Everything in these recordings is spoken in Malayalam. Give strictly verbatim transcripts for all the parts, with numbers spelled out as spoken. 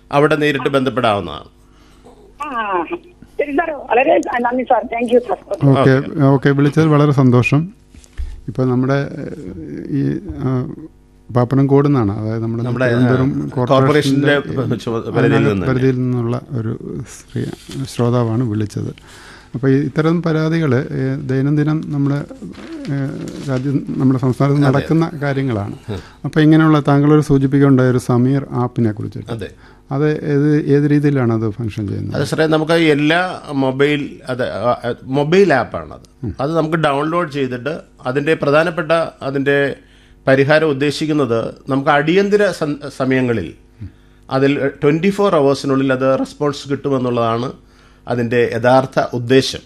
അവിടെ നേരിട്ട് ബന്ധപ്പെടാവുന്നതാണ്. ഓക്കെ ഓക്കെ വിളിച്ചത് വളരെ സന്തോഷം. ഇപ്പോൾ നമ്മുടെ ഈ പാപ്പനംകോട് നിന്നാണ്, അതായത് നമ്മുടെ തിരുവനന്തപുരം കോർപ്പറേഷൻ്റെ പരിധിയിൽ നിന്നുള്ള ഒരു സ്ത്രീ ശ്രോതാവാണ് വിളിച്ചത്. അപ്പോൾ ഇത്തരം പരാതികൾ ദൈനംദിനം നമ്മുടെ രാജ്യം നമ്മുടെ സംസ്ഥാനത്ത് നടക്കുന്ന കാര്യങ്ങളാണ്. അപ്പോൾ ഇങ്ങനെയുള്ള താങ്കളൊരു സൂചിപ്പിക്കേണ്ട ഒരു സമീർ ആപ്പിനെ കുറിച്ചിട്ട്, അതെ, അത് ഏത് ഏത് രീതിയിലാണ് അത് ഫങ്ഷൻ ചെയ്യുന്നത്? അത് സാറേ, നമുക്ക് എല്ലാ മൊബൈൽ അത് മൊബൈൽ ആപ്പാണത്. അത് നമുക്ക് ഡൗൺലോഡ് ചെയ്തിട്ട് അതിൻ്റെ പ്രധാനപ്പെട്ട അതിൻ്റെ പരിഹാരം ഉദ്ദേശിക്കുന്നത് നമുക്ക് അടിയന്തര സമയങ്ങളിൽ അതിൽ ട്വൻറ്റി ഫോർ അവേഴ്സിനുള്ളിൽ അത് റെസ്പോൺസ് കിട്ടുമെന്നുള്ളതാണ് അതിൻ്റെ യഥാർത്ഥ ഉദ്ദേശം.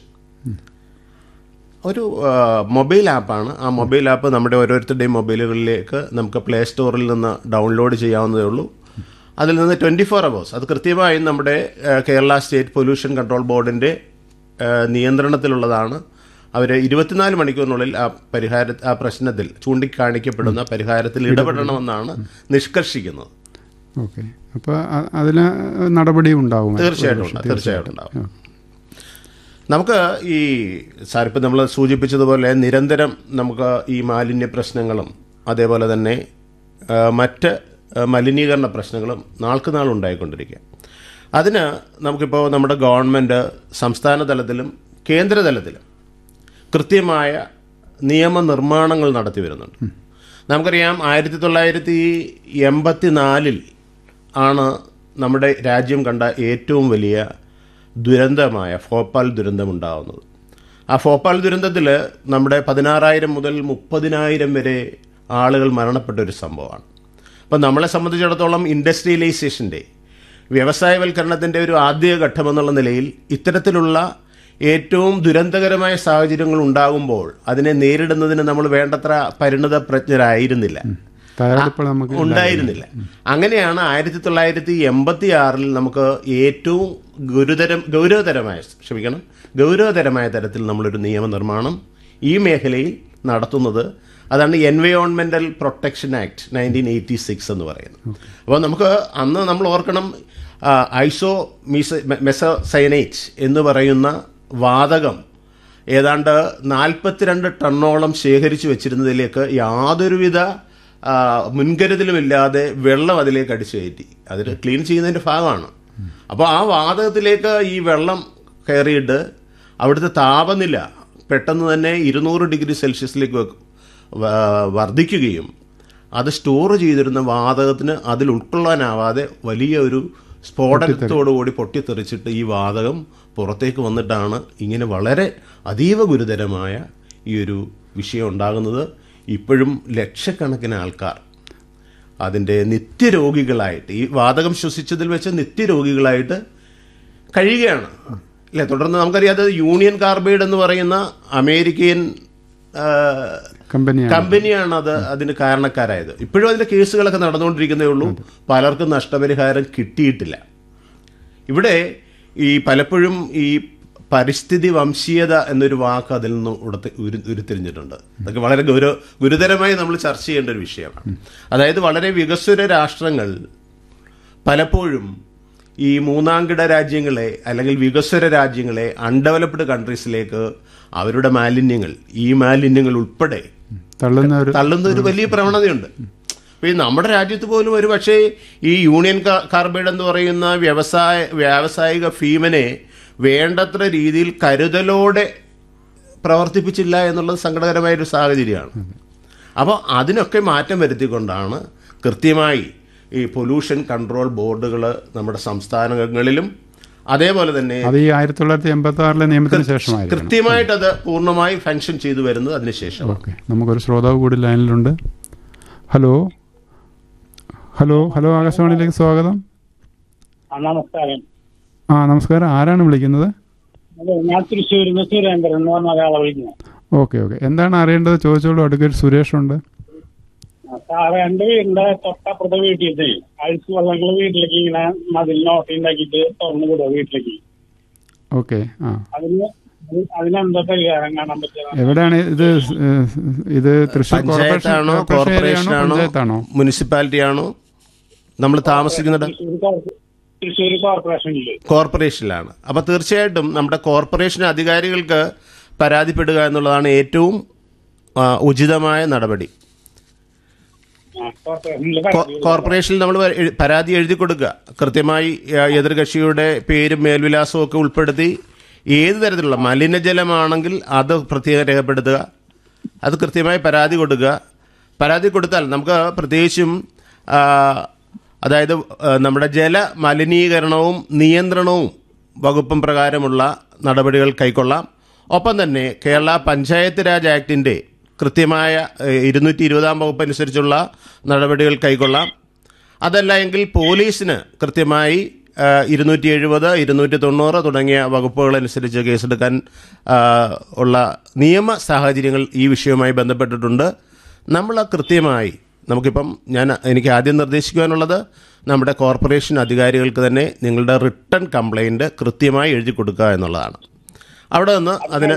ഒരു മൊബൈൽ ആപ്പാണ്. ആ മൊബൈൽ ആപ്പ് നമ്മുടെ ഓരോരുത്തരുടെയും മൊബൈലുകളിലേക്ക് നമുക്ക് പ്ലേ സ്റ്റോറിൽ നിന്ന് ഡൗൺലോഡ് ചെയ്യാവുന്നതേ ഉള്ളൂ. അതിൽ നിന്ന് ട്വൻറ്റി ഫോർ അവേഴ്സ് അത് കൃത്യമായും നമ്മുടെ കേരള സ്റ്റേറ്റ് പൊല്യൂഷൻ കൺട്രോൾ ബോർഡിൻ്റെ നിയന്ത്രണത്തിലുള്ളതാണ്. അവർ ഇരുപത്തിനാല് മണിക്കൂറിനുള്ളിൽ ആ പരിഹാര ആ പ്രശ്നത്തിൽ ചൂണ്ടിക്കാണിക്കപ്പെടുന്ന പരിഹാരത്തിൽ ഇടപെടണമെന്നാണ് നിഷ്കർഷിക്കുന്നത്. ഓക്കെ, അപ്പോൾ അതിന് നടപടി ഉണ്ടാവും? തീർച്ചയായിട്ടും തീർച്ചയായിട്ടും ഉണ്ടാവും. നമുക്ക് ഈ സാറിപ്പോൾ നമ്മൾ സൂചിപ്പിച്ചതുപോലെ നിരന്തരം നമുക്ക് ഈ മാലിന്യ പ്രശ്നങ്ങളും അതേപോലെ തന്നെ മറ്റ് മലിനീകരണ പ്രശ്നങ്ങളും നാൾക്ക് നാൾ ഉണ്ടായിക്കൊണ്ടിരിക്കുക. അതിന് നമുക്കിപ്പോൾ നമ്മുടെ ഗവൺമെൻറ് സംസ്ഥാന തലത്തിലും കേന്ദ്രതലത്തിലും കൃത്യമായ നിയമനിർമ്മാണങ്ങൾ നടത്തി വരുന്നുണ്ട്. നമുക്കറിയാം, ആയിരത്തി തൊള്ളായിരത്തി എൺപത്തി നാലിൽ ആണ് നമ്മുടെ രാജ്യം കണ്ട ഏറ്റവും വലിയ ദുരന്തമായ ഭോപ്പാൽ ദുരന്തമുണ്ടാകുന്നത്. ആ ഭോപ്പാൽ ദുരന്തത്തിൽ നമ്മുടെ പതിനാറായിരം മുതൽ മുപ്പതിനായിരം വരെ ആളുകൾ മരണപ്പെട്ട ഒരു സംഭവമാണ്. അപ്പം നമ്മളെ സംബന്ധിച്ചിടത്തോളം ഇൻഡസ്ട്രിയലൈസേഷൻ്റെ വ്യവസായവൽക്കരണത്തിൻ്റെ ഒരു ആദ്യ ഘട്ടമെന്നുള്ള നിലയിൽ ഇത്തരത്തിലുള്ള ഏറ്റവും ദുരന്തകരമായ സാഹചര്യങ്ങൾ ഉണ്ടാകുമ്പോൾ അതിനെ നേരിടുന്നതിന് നമ്മൾ വേണ്ടത്ര പരിണത പ്രജ്ഞരായിരുന്നില്ല, ഉണ്ടായിരുന്നില്ല. അങ്ങനെയാണ് ആയിരത്തി തൊള്ളായിരത്തി എൺപത്തി ആറിൽ നമുക്ക് ഏറ്റവും ഗുരുതരം ഗൗരവതരമായ ക്ഷമിക്കണം ഗൗരവതരമായ തരത്തിൽ നമ്മളൊരു നിയമനിർമ്മാണം ഈ മേഖലയിൽ നടത്തുന്നത്. അതാണ് എൻവയോൺമെൻ്റൽ protection act nineteen eighty six എന്ന് പറയുന്നത്. അപ്പോൾ നമുക്ക് അന്ന് നമ്മൾ ഓർക്കണം, ഐസോ മീസ മെസോസയനേറ്റ് എന്ന് പറയുന്ന വാതകം ഏതാണ്ട് നാൽപ്പത്തിരണ്ട് ടണ്ണോളം ശേഖരിച്ചു വെച്ചിരുന്നതിലേക്ക് യാതൊരുവിധ മുൻകരുതലുമില്ലാതെ വെള്ളം അതിലേക്ക് അടിച്ചു കയറ്റി. അതിൽ ക്ലീൻ ചെയ്യുന്നതിൻ്റെ ഭാഗമാണ്. അപ്പോൾ ആ വാതകത്തിലേക്ക് ഈ വെള്ളം കയറിയിട്ട് അവിടുത്തെ താപനില പെട്ടെന്ന് തന്നെ ഇരുന്നൂറ് ഡിഗ്രി സെൽഷ്യസിലേക്ക് വർദ്ധിക്കുകയും അത് സ്റ്റോർ ചെയ്തിരുന്ന വാതകത്തിന് അതിൽ ഉൾക്കൊള്ളാനാവാതെ വലിയ ഒരു സ്ഫോടനത്തോടുകൂടി പൊട്ടിത്തെറിച്ചിട്ട് ഈ വാതകം പുറത്തേക്ക് വന്നിട്ടാണ് ഇങ്ങനെ വളരെ അതീവ ഗുരുതരമായ ഈ ഒരു വിഷയം ഉണ്ടാകുന്നത്. ഇപ്പോഴും ലക്ഷക്കണക്കിന് ആൾക്കാർ അതിൻ്റെ നിത്യരോഗികളായിട്ട്, ഈ വാതകം ശ്വസിച്ചതിൽ വെച്ച് നിത്യരോഗികളായിട്ട് കഴിയുകയാണ് അല്ലേ. തുടർന്ന് നമുക്കറിയാതെ യൂണിയൻ കാർബൈഡ് എന്ന് പറയുന്ന അമേരിക്കൻ കമ്പനിയാണ് അത് അതിന് കാരണക്കാരായത്. ഇപ്പോഴും അതിൻ്റെ കേസുകളൊക്കെ നടന്നുകൊണ്ടിരിക്കുന്നേ ഉള്ളൂ. പലർക്കും നഷ്ടപരിഹാരം കിട്ടിയിട്ടില്ല. ഇവിടെ ഈ പലപ്പോഴും ഈ പരിസ്ഥിതി വംശീയത എന്നൊരു വാക്ക് അതിൽ നിന്ന് ഉടത്ത് ഉരു ഉരുത്തിരിഞ്ഞിട്ടുണ്ട്. അതൊക്കെ വളരെ ഗൗരവ ഗുരുതരമായി നമ്മൾ ചർച്ച ചെയ്യേണ്ട ഒരു വിഷയമാണ്. അതായത് വളരെ വികസ്വര രാഷ്ട്രങ്ങൾ പലപ്പോഴും ഈ മൂന്നാംകിട രാജ്യങ്ങളെ അല്ലെങ്കിൽ വികസ്വര രാജ്യങ്ങളെ അൺഡെവലപ്ഡ് കൺട്രീസിലേക്ക് അവരുടെ മാലിന്യങ്ങൾ ഈ മാലിന്യങ്ങൾ ഉൾപ്പെടെ തള്ളുന്ന ഒരു വലിയ പ്രവണതയുണ്ട്. അപ്പോൾ ഈ നമ്മുടെ രാജ്യത്ത് പോലും ഒരു പക്ഷേ ഈ യൂണിയൻ കാർബൈഡ് എന്ന് പറയുന്ന വ്യവസായ വ്യാവസായിക ഭീമനെ വേണ്ടത്ര രീതിയിൽ കരുതലോടെ പ്രവർത്തിപ്പിച്ചില്ല എന്നുള്ളത് സങ്കടകരമായൊരു സാഹചര്യമാണ്. അപ്പോൾ അതിനൊക്കെ മാറ്റം വരുത്തിക്കൊണ്ടാണ് കൃത്യമായി ഈ പൊല്യൂഷൻ കൺട്രോൾ ബോർഡുകൾ നമ്മുടെ സംസ്ഥാനങ്ങളിലും അതേപോലെ തന്നെ ആയിരത്തി തൊള്ളായിരത്തി എൺപത്തി ആറിലെ നിയമത്തിന് ശേഷമായി കൃത്യമായിട്ട് അത് പൂർണ്ണമായി ഫങ്ഷൻ ചെയ്തു വരുന്നത് അതിനുശേഷം. ഓക്കെ, നമുക്കൊരു ശ്രോതാവ് കൂടി ലൈനിലുണ്ട്. ഹലോ ഹലോ ഹലോ ആകാശവാണിയിലേക്ക് സ്വാഗതം. നമസ്കാരം. ആ നമസ്കാരം, ആരാണ് വിളിക്കുന്നത്? ഞാൻ തൃശ്ശൂരിൽ നിന്ന് സുരേന്ദ്രൻ എന്ന് പറഞ്ഞ ഒരാളെ വിളിക്കുന്നത്. ഓക്കെ ഓക്കെ, എന്താണ് അറിയേണ്ടത് ചോദിച്ചോളൂ. അഡ്വക്കേറ്റ് സുരേഷ് ഉണ്ട്. സാറേ, എൻ്റെ വീടിന്റെ തൊട്ടപ്പുറത്തെ വീട്ടിൽ അഴുക്ക് വെള്ളങ്ങൾ വീട്ടിലേക്ക് ഇങ്ങനെ മതിൽ നോട്ടി ഉണ്ടാക്കിയിട്ട് തുറന്നു വിടുക വീട്ടിലേക്ക്. ഓക്കെ, ആ അതിന് അതിനെന്താ പരിഹാരം കാണാൻ പറ്റുക? എവിടെയാണ് ഇത്? ഇത് തൃശ്ശൂർ പഞ്ചായത്താണോ കോർപ്പറേഷനാണോ മുനിസിപ്പാലിറ്റി ആണോ നമ്മൾ താമസിക്കുന്നത്? തൃശ്ശൂർ കോർപ്പറേഷനിൽ. കോർപ്പറേഷനിലാണ്. അപ്പോൾ തീർച്ചയായിട്ടും നമ്മുടെ കോർപ്പറേഷൻ അധികാരികൾക്ക് പരാതിപ്പെടുക എന്നുള്ളതാണ് ഏറ്റവും ആ, ഉചിതമായ നടപടി. കോർപ്പറേഷനിൽ നമ്മൾ പരാതി എഴുതി കൊടുക്കുക, കൃത്യമായി ആ, എതിർകക്ഷിയുടെ പേരും മേൽവിലാസവും ഒക്കെ ഉൾപ്പെടുത്തി ഏത് തരത്തിലുള്ള മലിനജലമാണെങ്കിൽ അത് പ്രത്യേകം രേഖപ്പെടുത്തുക, അത് കൃത്യമായി പരാതി കൊടുക്കുക. പരാതി കൊടുത്താൽ നമുക്ക് പ്രത്യേകിച്ചും ആ, അതായത് ആ, നമ്മുടെ ജല മലിനീകരണവും നിയന്ത്രണവും വകുപ്പും പ്രകാരമുള്ള നടപടികൾ കൈക്കൊള്ളാം. ഒപ്പം തന്നെ കേരള പഞ്ചായത്ത് രാജ് ആക്ടിൻ്റെ കൃത്യമായ ഇരുന്നൂറ്റി ഇരുപതാം വകുപ്പ് അനുസരിച്ചുള്ള നടപടികൾ കൈക്കൊള്ളാം. അതല്ല എങ്കിൽ പോലീസിന് കൃത്യമായി ഇരുന്നൂറ്റി എഴുപത് ഇരുന്നൂറ്റി തൊണ്ണൂറ് തുടങ്ങിയ വകുപ്പുകളനുസരിച്ച് കേസെടുക്കാൻ ആ, ഉള്ള നിയമ സാഹചര്യങ്ങൾ ഈ വിഷയവുമായി ബന്ധപ്പെട്ടിട്ടുണ്ട്. നമ്മൾ കൃത്യമായി നമുക്കിപ്പം ഞാൻ എനിക്ക് ആദ്യം നിർദ്ദേശിക്കുവാനുള്ളത് നമ്മുടെ കോർപ്പറേഷൻ അധികാരികൾക്ക് തന്നെ നിങ്ങളുടെ റിട്ടേൺ കംപ്ലൈൻറ്റ് കൃത്യമായി എഴുതി കൊടുക്കുക എന്നുള്ളതാണ്. അവിടെ നിന്ന് അതിന്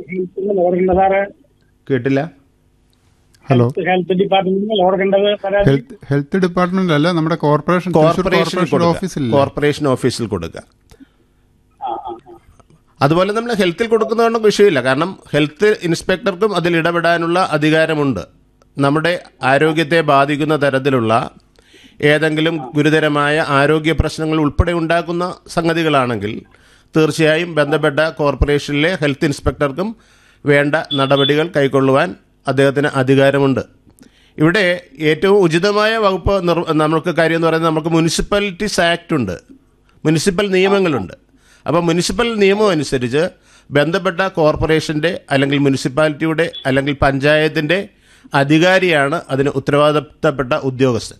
കേട്ടില്ല. ഹലോ, ഹെൽത്ത് ഡിപ്പാർട്ട്മെന്റിൽ ഓർക്കേണ്ടത് ഹെൽത്ത് ഹെൽത്ത് ഡിപ്പാർട്ട്മെന്റിലല്ല, നമ്മുടെ കോർപ്പറേഷൻ കോർപ്പറേഷൻ ഓഫീസിൽ കോർപ്പറേഷൻ ഓഫീസിൽ കൊടുക്കുക. അതുപോലെ നമ്മൾ ഹെൽത്തിൽ കൊടുക്കുന്നതുകൊണ്ട് വിഷയമില്ല, കാരണം ഹെൽത്ത് ഇൻസ്പെക്ടർക്കും അതിൽ ഇടപെടാനുള്ള അധികാരമുണ്ട്. നമ്മുടെ ആരോഗ്യത്തെ ബാധിക്കുന്ന തരത്തിലുള്ള ഏതെങ്കിലും ഗുരുതരമായ ആരോഗ്യ പ്രശ്നങ്ങൾ ഉൾപ്പെടെ ഉണ്ടാക്കുന്ന സംഗതികളാണെങ്കിൽ തീർച്ചയായും ബന്ധപ്പെട്ട കോർപ്പറേഷനിലെ ഹെൽത്ത് ഇൻസ്പെക്ടർക്കും വേണ്ട നടപടികൾ കൈക്കൊള്ളുവാൻ അദ്ദേഹത്തിന് അധികാരമുണ്ട്. ഇവിടെ ഏറ്റവും ഉചിതമായ വകുപ്പ് നമുക്ക് കാര്യം എന്ന് പറയുന്നത് നമുക്ക് മുനിസിപ്പാലിറ്റീസ് ആക്ട് ഉണ്ട്, മുനിസിപ്പൽ നിയമങ്ങളുണ്ട്. അപ്പോൾ മുനിസിപ്പൽ നിയമം അനുസരിച്ച് ബന്ധപ്പെട്ട കോർപ്പറേഷൻ്റെ അല്ലെങ്കിൽ മുനിസിപ്പാലിറ്റിയുടെ അല്ലെങ്കിൽ പഞ്ചായത്തിൻ്റെ അധികാരിയാണ് അതിന് ഉത്തരവാദിത്തപ്പെട്ട ഉദ്യോഗസ്ഥൻ.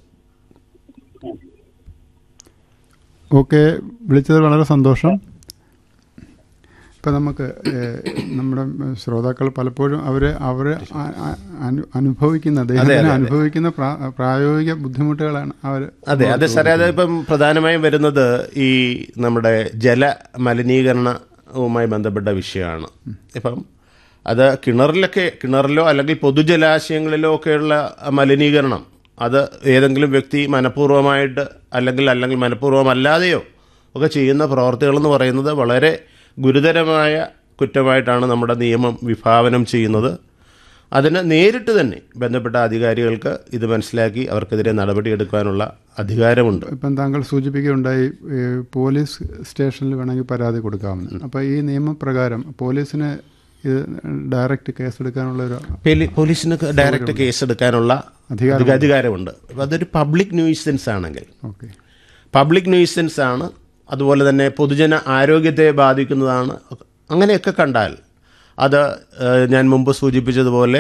ഓക്കെ, വിളിച്ചത് വളരെ സന്തോഷം. ഇപ്പം നമുക്ക് നമ്മുടെ ശ്രോതാക്കൾ പലപ്പോഴും അവർ അവർ അനുഭവിക്കുന്ന അദ്ദേഹത്തിന് അനുഭവിക്കുന്ന പ്രായോഗിക ബുദ്ധിമുട്ടുകളാണ് അവർ. അതെ അതെ സാറേ, അതിപ്പം പ്രധാനമായും വരുന്നത് ഈ നമ്മുടെ ജല മലിനീകരണവുമായി ബന്ധപ്പെട്ട വിഷയമാണ്. ഇപ്പം അത് കിണറിലൊക്കെ കിണറിലോ അല്ലെങ്കിൽ പൊതുജലാശയങ്ങളിലോ ഒക്കെയുള്ള മലിനീകരണം അത് ഏതെങ്കിലും വ്യക്തി മനഃപൂർവ്വമായിട്ട് അല്ലെങ്കിൽ അല്ലെങ്കിൽ മനഃപൂർവ്വമല്ലാതെയോ ഒക്കെ ചെയ്യുന്ന പ്രവർത്തികളെന്ന് പറയുന്നത് വളരെ ഗുരുതരമായ കുറ്റമായിട്ടാണ് നമ്മുടെ നിയമം വിഭാവനം ചെയ്യുന്നത്. അതിന് നേരിട്ട് തന്നെ ബന്ധപ്പെട്ട അധികാരികൾക്ക് ഇത് മനസ്സിലാക്കി അവർക്കെതിരെ നടപടിയെടുക്കാനുള്ള അധികാരമുണ്ട്. ഇപ്പം താങ്കൾ സൂചിപ്പിക്കുകയുണ്ടായി പോലീസ് സ്റ്റേഷനിൽ വേണമെങ്കിൽ പരാതി കൊടുക്കാമെന്ന്. അപ്പോൾ ഈ നിയമപ്രകാരം പോലീസിന് ഇത് ഡയറക്റ്റ് കേസെടുക്കാനുള്ള ഒരു പോലീസിന് ഡയറക്റ്റ് കേസെടുക്കാനുള്ള അധികാരമുണ്ട്. അതൊരു പബ്ലിക് ന്യൂയിസൻസ് ആണെങ്കിൽ ഓക്കെ പബ്ലിക് ന്യൂയിസൻസ് ആണ്, അതുപോലെ തന്നെ പൊതുജന ആരോഗ്യത്തെ ബാധിക്കുന്നതാണ്, അങ്ങനെയൊക്കെ കണ്ടാൽ അത് ഞാൻ മുമ്പ് സൂചിപ്പിച്ചതുപോലെ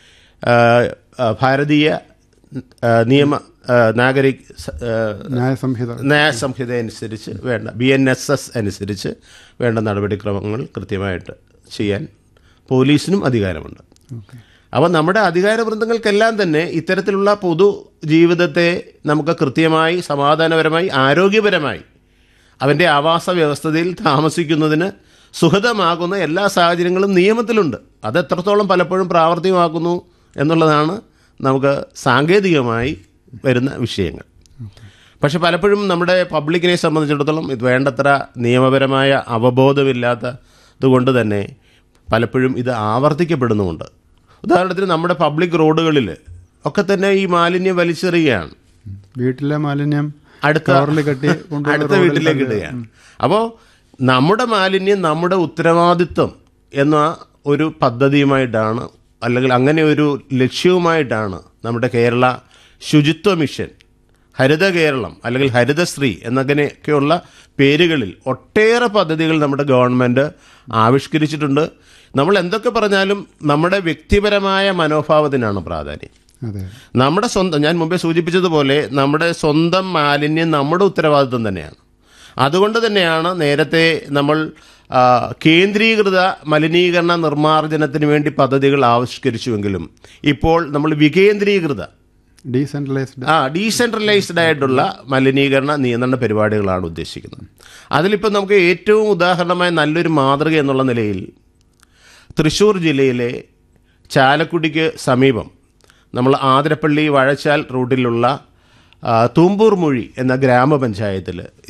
ഭാരതീയ നിയമ നാഗരിക് ന്യായസംഹിത ന്യായസംഹിത അനുസരിച്ച് വേണ്ട ബി എൻ എസ് എസ് അനുസരിച്ച് വേണ്ട നടപടിക്രമങ്ങൾ കൃത്യമായിട്ട് ചെയ്യാൻ പോലീസിനും അധികാരമുണ്ട്. അപ്പോൾ നമ്മുടെ അധികാരവൃന്ദങ്ങൾക്കെല്ലാം തന്നെ ഇത്തരത്തിലുള്ള പൊതു ജീവിതത്തെ നമുക്ക് കൃത്യമായി സമാധാനപരമായി ആരോഗ്യപരമായി അവൻ്റെ ആവാസ വ്യവസ്ഥയിൽ താമസിക്കുന്നതിന് സുഖതമാകുന്ന എല്ലാ സാഹചര്യങ്ങളും നിയമത്തിലുണ്ട്. അത് എത്രത്തോളം പലപ്പോഴും പ്രാവർത്തികമാക്കുന്നു എന്നുള്ളതാണ് നമുക്ക് സാങ്കേതികമായി വരുന്ന വിഷയങ്ങൾ. പക്ഷെ പലപ്പോഴും നമ്മുടെ പബ്ലിക്കിനെ സംബന്ധിച്ചിടത്തോളം ഇത് വേണ്ടത്ര നിയമപരമായ അവബോധമില്ലാത്തത് കൊണ്ട് തന്നെ പലപ്പോഴും ഇത് ആവർത്തിക്കപ്പെടുന്നുമുണ്ട്. ഉദാഹരണത്തിന് നമ്മുടെ പബ്ലിക് റോഡുകളിൽ ഒക്കെ തന്നെ ഈ മാലിന്യം വലിച്ചെറിയുകയാണ്, വീട്ടിലെ മാലിന്യം അടുത്ത അടുത്ത വീട്ടിലേക്ക് ഇടുകയാണ്. അപ്പോൾ നമ്മുടെ മാലിന്യം നമ്മുടെ ഉത്തരവാദിത്വം എന്ന ഒരു പദ്ധതിയുമായിട്ടാണ് അല്ലെങ്കിൽ അങ്ങനെ ഒരു ലക്ഷ്യവുമായിട്ടാണ് നമ്മുടെ കേരള ശുചിത്വ മിഷൻ, ഹരിത കേരളം അല്ലെങ്കിൽ ഹരിതശ്രീ എന്നങ്ങനെയൊക്കെയുള്ള പേരുകളിൽ ഒട്ടേറെ പദ്ധതികൾ നമ്മുടെ ഗവൺമെൻറ് ആവിഷ്കരിച്ചിട്ടുണ്ട്. നമ്മൾ എന്തൊക്കെ പറഞ്ഞാലും നമ്മുടെ വ്യക്തിപരമായ മനോഭാവത്തിനാണ് പ്രാധാന്യം. നമ്മുടെ സ്വന്തം, ഞാൻ മുമ്പേ സൂചിപ്പിച്ചതുപോലെ നമ്മുടെ സ്വന്തം മാലിന്യം നമ്മുടെ ഉത്തരവാദിത്വം തന്നെയാണ്. അതുകൊണ്ട് തന്നെയാണ് നേരത്തെ നമ്മൾ കേന്ദ്രീകൃത മലിനീകരണ നിർമ്മാർജ്ജനത്തിന് വേണ്ടി പദ്ധതികൾ ആവിഷ്കരിച്ചുവെങ്കിലും ഇപ്പോൾ നമ്മൾ വികേന്ദ്രീകൃത ഡീസെൻട്രലൈസ്ഡ് ആ ഡീസെൻട്രലൈസ്ഡ് ആയിട്ടുള്ള മലിനീകരണ നിയന്ത്രണ പരിപാടികളാണ് ഉദ്ദേശിക്കുന്നത്. അതിലിപ്പോൾ നമുക്ക് ഏറ്റവും ഉദാഹരണമായ നല്ലൊരു മാതൃക എന്നുള്ള നിലയിൽ തൃശ്ശൂർ ജില്ലയിലെ ചാലക്കുടിക്ക് സമീപം നമ്മൾ ആതിരപ്പള്ളി വാഴച്ചാൽ റൂട്ടിലുള്ള തൂമ്പൂർ മൊഴി എന്ന ഗ്രാമപഞ്ചായത്തിൽ